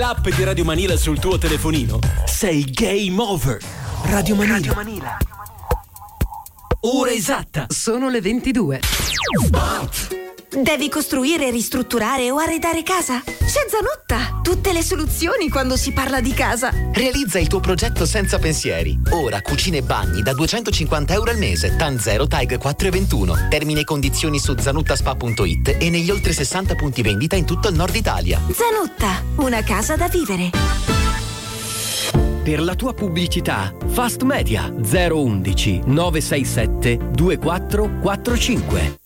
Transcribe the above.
L'app di Radio Manila sul tuo telefonino, sei game over. Radio Manila. Ora esatta. Sono le 22. Devi costruire, ristrutturare o arredare casa? C'è Zanotta! Tutte le soluzioni quando si parla di casa. Realizza il tuo progetto senza pensieri. Ora cucine e bagni da €250 al mese. TAN 0 TAG 421. Termini e condizioni su zanuttaspa.it e negli oltre 60 punti vendita in tutto il nord Italia. Zanotta, una casa da vivere. Per la tua pubblicità, Fast Media 011 967 2445.